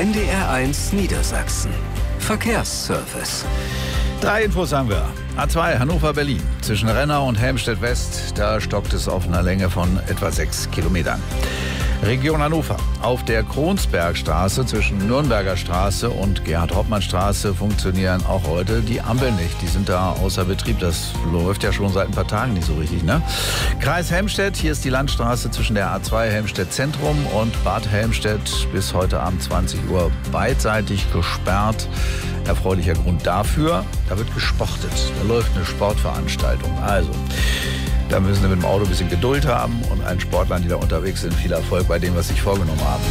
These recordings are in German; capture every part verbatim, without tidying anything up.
N D R eins Niedersachsen. Verkehrsservice. Drei Infos haben wir. A zwei Hannover-Berlin. Zwischen Rennau und Helmstedt-West, da stockt es auf einer Länge von etwa sechs Kilometern. Region Hannover. Auf der Kronsbergstraße zwischen Nürnberger Straße und Gerhard-Hauptmann-Straße funktionieren auch heute die Ampeln nicht. Die sind da außer Betrieb. Das läuft ja schon seit ein paar Tagen nicht so richtig, ne? Kreis Helmstedt. Hier ist die Landstraße zwischen der A zwei Helmstedt Zentrum und Bad Helmstedt bis heute Abend zwanzig Uhr beidseitig gesperrt. Erfreulicher Grund dafür, da wird gesportet. Da läuft eine Sportveranstaltung. Also, da müssen wir mit dem Auto ein bisschen Geduld haben und allen Sportlern, die da unterwegs sind, viel Erfolg bei dem, was sie sich vorgenommen haben.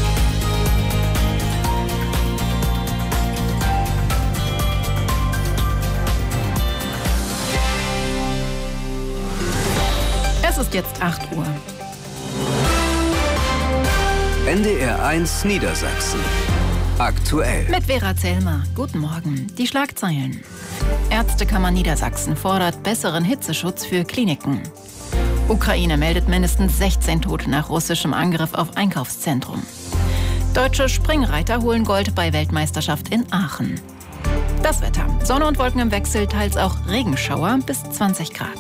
Es ist jetzt acht Uhr. N D R eins Niedersachsen. Aktuell. Mit Vera Zellmer. Guten Morgen. Die Schlagzeilen. Ärztekammer Niedersachsen fordert besseren Hitzeschutz für Kliniken. Ukraine meldet mindestens sechzehn Tote nach russischem Angriff auf Einkaufszentrum. Deutsche Springreiter holen Gold bei Weltmeisterschaft in Aachen. Das Wetter. Sonne und Wolken im Wechsel, teils auch Regenschauer bis zwanzig Grad.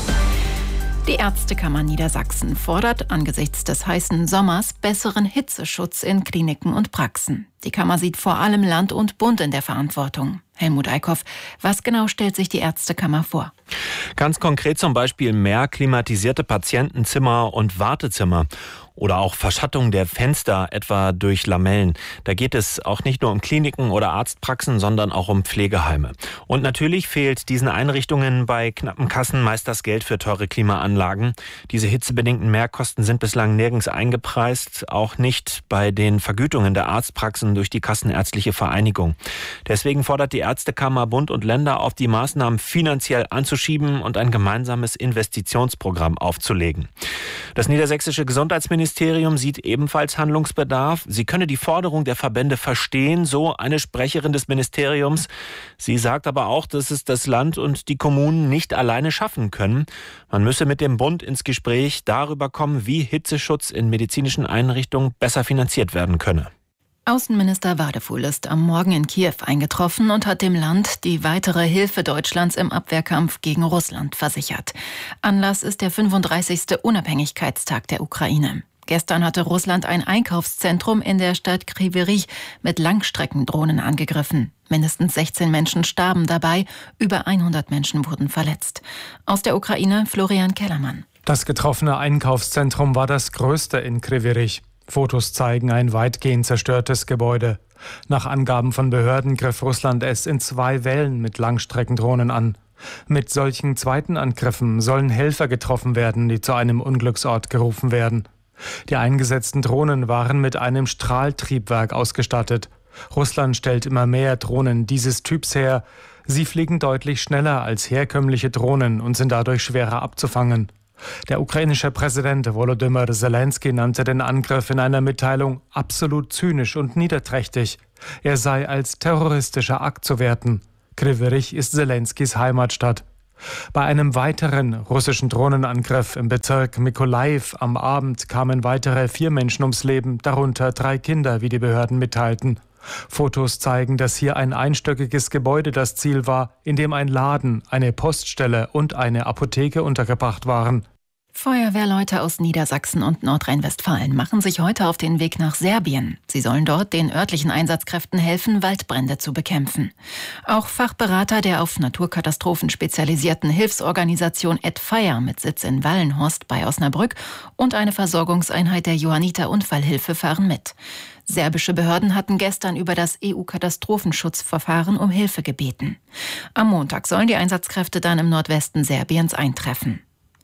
Die Ärztekammer Niedersachsen fordert angesichts des heißen Sommers besseren Hitzeschutz in Kliniken und Praxen. Die Kammer sieht vor allem Land und Bund in der Verantwortung. Helmut Eickhoff, was genau stellt sich die Ärztekammer vor? Ganz konkret zum Beispiel mehr klimatisierte Patientenzimmer und Wartezimmer. Oder auch Verschattung der Fenster, etwa durch Lamellen. Da geht es auch nicht nur um Kliniken oder Arztpraxen, sondern auch um Pflegeheime. Und natürlich fehlt diesen Einrichtungen bei knappen Kassen meist das Geld für teure Klimaanlagen. Diese hitzebedingten Mehrkosten sind bislang nirgends eingepreist, auch nicht bei den Vergütungen der Arztpraxen durch die Kassenärztliche Vereinigung. Deswegen fordert die Ärztekammer Bund und Länder auf, die Maßnahmen finanziell anzuschieben und ein gemeinsames Investitionsprogramm aufzulegen. Das niedersächsische Gesundheitsministerium sieht ebenfalls Handlungsbedarf. Sie könne die Forderung der Verbände verstehen, so eine Sprecherin des Ministeriums. Sie sagt aber auch, dass es das Land und die Kommunen nicht alleine schaffen können. Man müsse mit dem Bund ins Gespräch darüber kommen, wie Hitzeschutz in medizinischen Einrichtungen besser finanziert werden könne. Außenminister Wadefuhl ist am Morgen in Kiew eingetroffen und hat dem Land die weitere Hilfe Deutschlands im Abwehrkampf gegen Russland versichert. Anlass ist der fünfunddreißigste Unabhängigkeitstag der Ukraine. Gestern hatte Russland ein Einkaufszentrum in der Stadt Kryvyi Rih mit Langstreckendrohnen angegriffen. Mindestens sechzehn Menschen starben dabei, über hundert Menschen wurden verletzt. Aus der Ukraine Florian Kellermann. Das getroffene Einkaufszentrum war das größte in Kryvyi Rih. Fotos zeigen ein weitgehend zerstörtes Gebäude. Nach Angaben von Behörden griff Russland es in zwei Wellen mit Langstreckendrohnen an. Mit solchen zweiten Angriffen sollen Helfer getroffen werden, die zu einem Unglücksort gerufen werden. Die eingesetzten Drohnen waren mit einem Strahltriebwerk ausgestattet. Russland stellt immer mehr Drohnen dieses Typs her. Sie fliegen deutlich schneller als herkömmliche Drohnen und sind dadurch schwerer abzufangen. Der ukrainische Präsident Volodymyr Zelensky nannte den Angriff in einer Mitteilung absolut zynisch und niederträchtig. Er sei als terroristischer Akt zu werten. Kryvyi Rih ist Zelenskys Heimatstadt. Bei einem weiteren russischen Drohnenangriff im Bezirk Mykolajiw am Abend kamen weitere vier Menschen ums Leben, darunter drei Kinder, wie die Behörden mitteilten. Fotos zeigen, dass hier ein einstöckiges Gebäude das Ziel war, in dem ein Laden, eine Poststelle und eine Apotheke untergebracht waren. Feuerwehrleute aus Niedersachsen und Nordrhein-Westfalen machen sich heute auf den Weg nach Serbien. Sie sollen dort den örtlichen Einsatzkräften helfen, Waldbrände zu bekämpfen. Auch Fachberater der auf Naturkatastrophen spezialisierten Hilfsorganisation AdFire mit Sitz in Wallenhorst bei Osnabrück und eine Versorgungseinheit der Johanniter Unfallhilfe fahren mit. Serbische Behörden hatten gestern über das E U-Katastrophenschutzverfahren um Hilfe gebeten. Am Montag sollen die Einsatzkräfte dann im Nordwesten Serbiens eintreffen.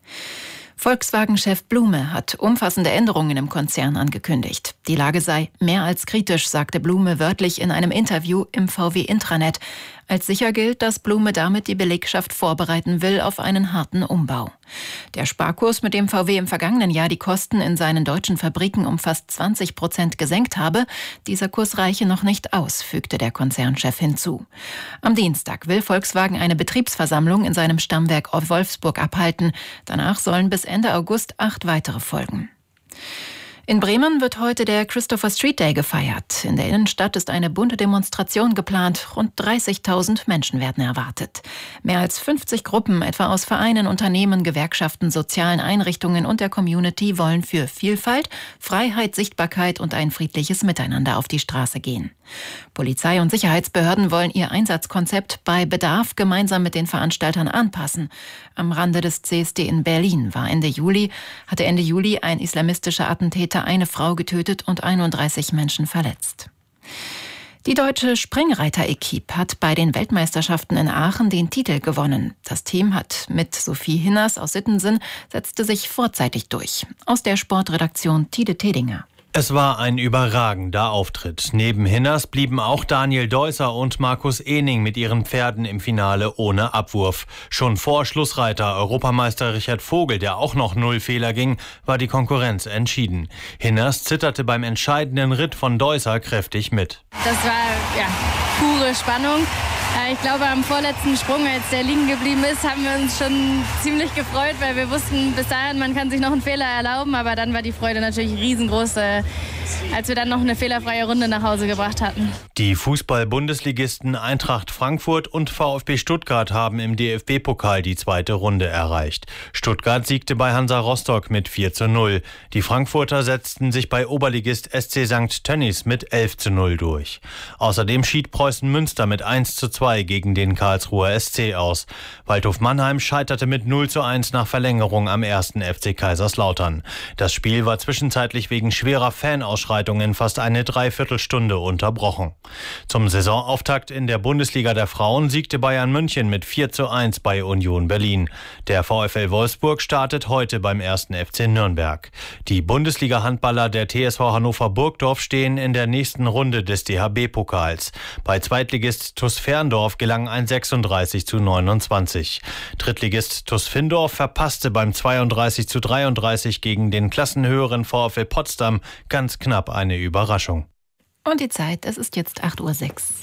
Volkswagen-Chef Blume hat umfassende Änderungen im Konzern angekündigt. Die Lage sei mehr als kritisch, sagte Blume wörtlich in einem Interview im V W-Intranet. Als sicher gilt, dass Blume damit die Belegschaft vorbereiten will auf einen harten Umbau. Der Sparkurs, mit dem V W im vergangenen Jahr die Kosten in seinen deutschen Fabriken um fast zwanzig Prozent gesenkt habe, dieser Kurs reiche noch nicht aus, fügte der Konzernchef hinzu. Am Dienstag will Volkswagen eine Betriebsversammlung in seinem Stammwerk auf Wolfsburg abhalten. Danach sollen bis Ende August acht weitere folgen. In Bremen wird heute der Christopher Street Day gefeiert. In der Innenstadt ist eine bunte Demonstration geplant. Rund dreißigtausend Menschen werden erwartet. Mehr als fünfzig Gruppen, etwa aus Vereinen, Unternehmen, Gewerkschaften, sozialen Einrichtungen und der Community, wollen für Vielfalt, Freiheit, Sichtbarkeit und ein friedliches Miteinander auf die Straße gehen. Polizei und Sicherheitsbehörden wollen ihr Einsatzkonzept bei Bedarf gemeinsam mit den Veranstaltern anpassen. Am Rande des C S D in Berlin war Ende Juli, hatte Ende Juli ein islamistischer Attentäter eine Frau getötet und einunddreißig Menschen verletzt. Die deutsche Springreiter-Equipe hat bei den Weltmeisterschaften in Aachen den Titel gewonnen. Das Team hat mit Sophie Hinners aus Sittensen setzte sich vorzeitig durch. Aus der Sportredaktion Tide Tedinger. Es war ein überragender Auftritt. Neben Hinners blieben auch Daniel Deusser und Markus Ehning mit ihren Pferden im Finale ohne Abwurf. Schon vor Schlussreiter Europameister Richard Vogel, der auch noch null Fehler ging, war die Konkurrenz entschieden. Hinners zitterte beim entscheidenden Ritt von Deusser kräftig mit. Das war ja pure Spannung. Ich glaube, am vorletzten Sprung, als der liegen geblieben ist, haben wir uns schon ziemlich gefreut, weil wir wussten, bis dahin, man kann sich noch einen Fehler erlauben. Aber dann war die Freude natürlich riesengroß, als wir dann noch eine fehlerfreie Runde nach Hause gebracht hatten. Die Fußball-Bundesligisten Eintracht Frankfurt und VfB Stuttgart haben im D F B-Pokal die zweite Runde erreicht. Stuttgart siegte bei Hansa Rostock mit vier zu null. Die Frankfurter setzten sich bei Oberligist S C Sankt Tönnies mit elf zu null durch. Außerdem schied Preußen Münster mit eins zu zwei gegen den Karlsruher S C aus. Waldhof Mannheim scheiterte mit null zu eins nach Verlängerung am ersten F C Kaiserslautern. Das Spiel war zwischenzeitlich wegen schwerer Fanausschreitungen fast eine Dreiviertelstunde unterbrochen. Zum Saisonauftakt in der Bundesliga der Frauen siegte Bayern München mit vier zu eins bei Union Berlin. Der VfL Wolfsburg startet heute beim ersten F C Nürnberg. Die Bundesliga-Handballer der T S V Hannover Burgdorf stehen in der nächsten Runde des D H B-Pokals. Bei Zweitligist TuS Ferndorf gelang ein sechsunddreißig zu neunundzwanzig. Drittligist TuS Findorf verpasste beim zweiunddreißig zu dreiunddreißig gegen den klassenhöheren VfL Potsdam ganz knapp eine Überraschung. Und die Zeit, es ist jetzt acht Uhr sechs.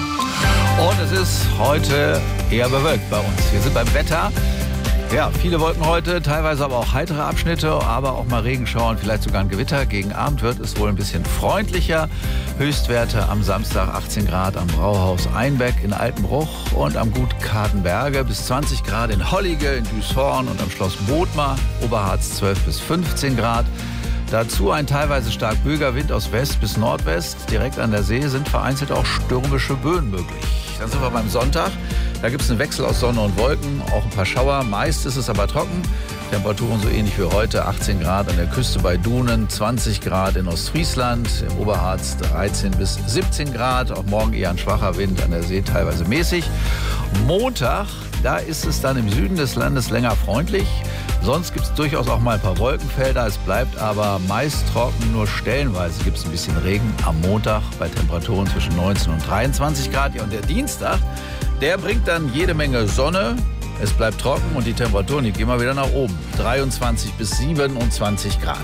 Und es ist heute eher bewölkt bei uns. Wir sind beim Wetter. Ja, viele Wolken heute, teilweise aber auch heitere Abschnitte, aber auch mal Regenschauer und vielleicht sogar ein Gewitter. Gegen Abend wird es wohl ein bisschen freundlicher. Höchstwerte am Samstag achtzehn Grad am Brauhaus Einbeck in Altenbruch und am Gut Kadenberge, bis zwanzig Grad in Hollige, in Düshorn und am Schloss Bothmar. Oberharz zwölf bis fünfzehn Grad. Dazu ein teilweise stark böiger Wind aus West bis Nordwest. Direkt an der See sind vereinzelt auch stürmische Böen möglich. Dann sind wir beim Sonntag. Da gibt es einen Wechsel aus Sonne und Wolken, auch ein paar Schauer. Meist ist es aber trocken. Temperaturen so ähnlich wie heute. achtzehn Grad an der Küste bei Dunen, zwanzig Grad in Ostfriesland, im Oberharz dreizehn bis siebzehn Grad. Auch morgen eher ein schwacher Wind, an der See teilweise mäßig. Montag, da ist es dann im Süden des Landes länger freundlich. Sonst gibt es durchaus auch mal ein paar Wolkenfelder. Es bleibt aber meist trocken, nur stellenweise gibt es ein bisschen Regen am Montag bei Temperaturen zwischen neunzehn und dreiundzwanzig Grad. Ja, und der Dienstag, der bringt dann jede Menge Sonne. Es bleibt trocken und die Temperaturen, die gehen mal wieder nach oben. dreiundzwanzig bis siebenundzwanzig Grad.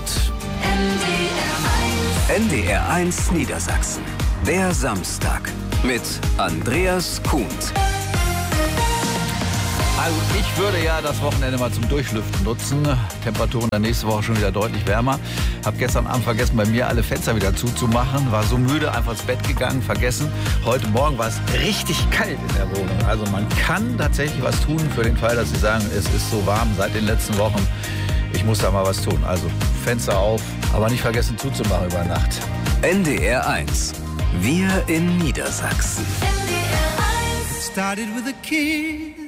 N D R eins Niedersachsen. Der Samstag mit Andreas Kuhns. Also ich würde ja das Wochenende mal zum Durchlüften nutzen. Temperaturen dann nächste Woche schon wieder deutlich wärmer. Hab gestern Abend vergessen, bei mir alle Fenster wieder zuzumachen. War so müde, einfach ins Bett gegangen, vergessen. Heute Morgen war es richtig kalt in der Wohnung. Also man kann tatsächlich was tun für den Fall, dass Sie sagen, es ist so warm seit den letzten Wochen. Ich muss da mal was tun. Also Fenster auf, aber nicht vergessen zuzumachen über Nacht. N D R eins. Wir in Niedersachsen. It started with a kiss.